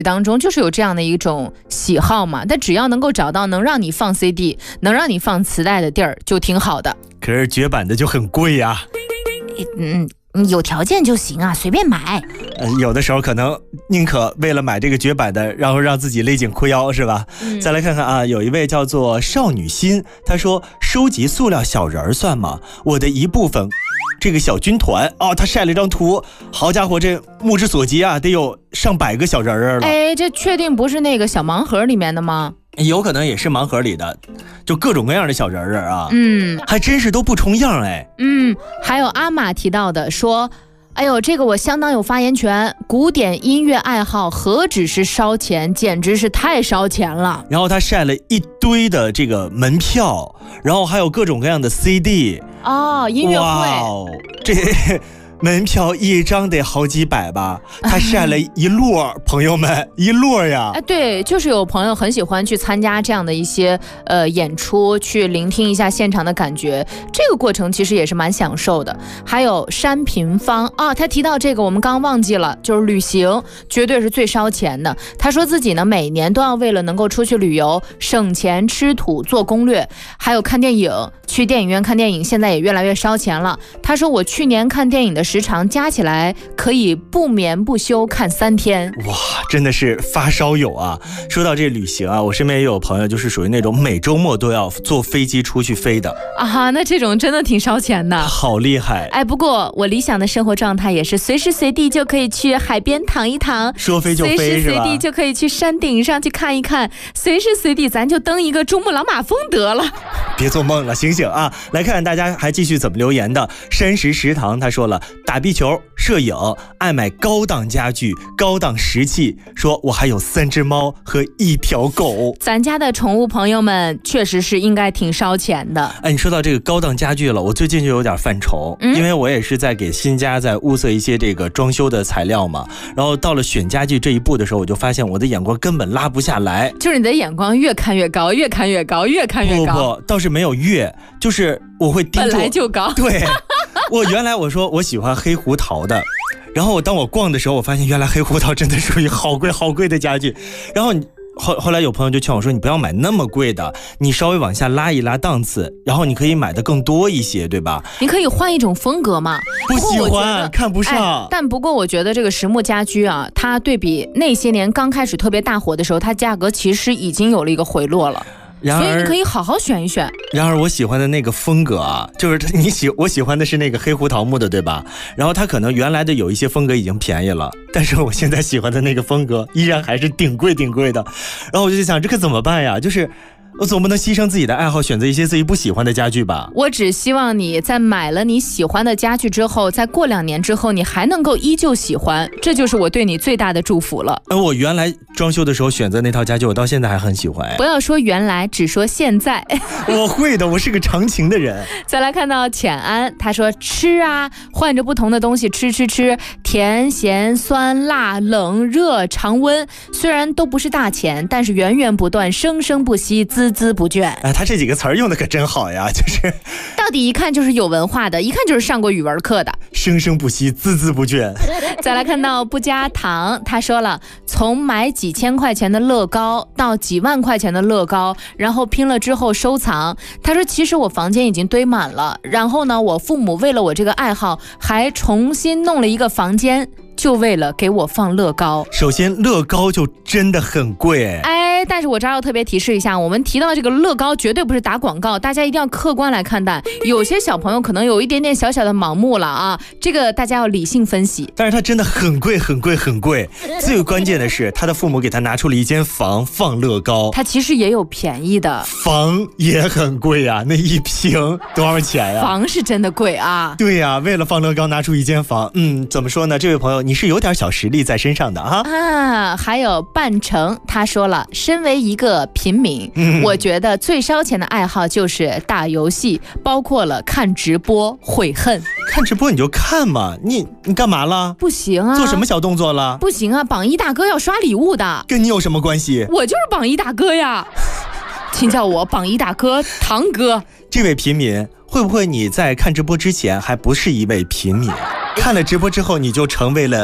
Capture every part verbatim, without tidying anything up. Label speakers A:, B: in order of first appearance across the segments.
A: 当中就是有这样的一种喜好嘛，但只要能够找到能让你放 C D 能让你放磁带的地儿就挺好的。
B: 可是绝版的就很贵呀、啊、
A: 嗯，有条件就行啊，随便买、
B: 呃、有的时候可能宁可为了买这个绝版的然后让自己勒紧裤腰是吧、嗯、再来看看啊，有一位叫做少女心，她说收集塑料小人算吗？我的一部分这个小军团哦，他晒了一张图，好家伙，这目之所及啊，得有上百个小人儿了。
A: 哎，这确定不是那个小盲盒里面的吗？
B: 有可能也是盲盒里的，就各种各样的小人儿啊。
A: 嗯，
B: 还真是都不重样哎。
A: 嗯，还有阿玛提到的说，哎呦，这个我相当有发言权，古典音乐爱好何止是烧钱，简直是太烧钱了。
B: 然后他晒了一堆的这个门票，然后还有各种各样的 C D。
A: 哦，音乐会。
B: 哇，这门票一张得好几百吧，他晒了一摞朋友们一摞呀。
A: 哎，对，就是有朋友很喜欢去参加这样的一些呃演出，去聆听一下现场的感觉，这个过程其实也是蛮享受的。还有山平方啊，他提到这个我们刚刚忘记了，就是旅行绝对是最烧钱的。他说自己呢每年都要为了能够出去旅游省钱吃土做攻略，还有看电影，去电影院看电影现在也越来越烧钱了。他说我去年看电影的时长加起来可以不眠不休看三天。
B: 哇，真的是发烧友啊。说到这旅行啊，我身边也有朋友就是属于那种每周末都要坐飞机出去飞的
A: 啊，那这种真的挺烧钱的，
B: 好厉害。
A: 哎，不过我理想的生活状态也是随时随地就可以去海边躺一躺，
B: 说飞就飞，
A: 随时随地就可以去山顶上去看一看，随时随地咱就登一个珠穆朗玛峰得了。
B: 别做梦了，醒醒啊！来看看大家还继续怎么留言的。山石食堂他说了，打壁球、摄影，爱买高档家具、高档食器，说我还有三只猫和一条狗。
A: 咱家的宠物朋友们确实是应该挺烧钱的。
B: 哎，你说到这个高档家具了，我最近就有点犯愁、嗯、因为我也是在给新家在物色一些这个装修的材料嘛，然后到了选家具这一步的时候，我就发现我的眼光根本拉不下来。
A: 就是你的眼光越看越高，越看越高，越看越高。
B: 不不，倒是没有越，就是我会盯住，
A: 本来就高。
B: 对，我原来我说我喜欢黑胡桃的，然后当我逛的时候，我发现原来黑胡桃真的属于好贵好贵的家具。然后后后来有朋友就劝我说，你不要买那么贵的，你稍微往下拉一拉档次，然后你可以买的更多一些，对吧？
A: 你可以换一种风格嘛。
B: 不喜欢，看不上、
A: 哎。但不过我觉得这个实木家居啊，它对比那些年刚开始特别大火的时候，它价格其实已经有了一个回落了。
B: 然而，
A: 所以你可以好好选一选。
B: 然而我喜欢的那个风格啊，就是你喜我喜欢的是那个黑胡桃木的，对吧？然后它可能原来的有一些风格已经便宜了，但是我现在喜欢的那个风格依然还是顶贵顶贵的。然后我就想，这可怎么办呀？就是我总不能牺牲自己的爱好，选择一些自己不喜欢的家具吧。
A: 我只希望你在买了你喜欢的家具之后，再过两年之后，你还能够依旧喜欢，这就是我对你最大的祝福了。
B: 而我原来装修的时候选择那套家具，我到现在还很喜欢。
A: 不要说原来，只说现在。
B: 我会的，我是个长情的人。
A: 再来看到浅安，他说吃啊，换着不同的东西吃吃吃，甜咸酸辣冷热常温，虽然都不是大钱，但是源源不断，生生不息，孜孜不倦。
B: 哎，他这几个词儿用的可真好呀，就是
A: 到底一看就是有文化的，一看就是上过语文课的。
B: 生生不息，孜孜不倦。
A: 再来看到不加糖，他说了，从买几千块钱的乐高到几万块钱的乐高，然后拼了之后收藏。他说其实我房间已经堆满了，然后呢，我父母为了我这个爱好还重新弄了一个房间，就为了给我放乐高。
B: 首先乐高就真的很贵。
A: 哎，但是我这儿要特别提示一下，我们提到这个乐高绝对不是打广告，大家一定要客观来看待。有些小朋友可能有一点点小小的盲目了啊，这个大家要理性分析。
B: 但是它真的很贵很贵很贵，最关键的是他的父母给他拿出了一间房放乐高。
A: 他其实也有便宜的，
B: 房也很贵啊，那一平多少钱呀？
A: 房是真的贵啊。
B: 对呀、啊，为了放乐高拿出一间房，嗯，怎么说呢？这位朋友你是有点小实力在身上的啊。
A: 啊，还有半程，他说了，身为一个平民、嗯、我觉得最烧钱的爱好就是打游戏，包括了看直播悔恨。
B: 看直播你就看嘛，你你干嘛了？
A: 不行啊，
B: 做什么小动作了？
A: 不行啊，榜一大哥要刷礼物的。
B: 跟你有什么关系？
A: 我就是榜一大哥呀。请叫我榜一大哥堂哥。
B: 这位平民，会不会你在看直播之前还不是一位平民，看了直播之后你就成为了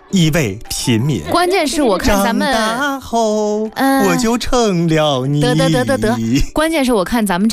B: 一位平民。
A: 关键是我看咱们
B: 长大后、呃、我就成了你。
A: 得得得得得，关键是我看咱们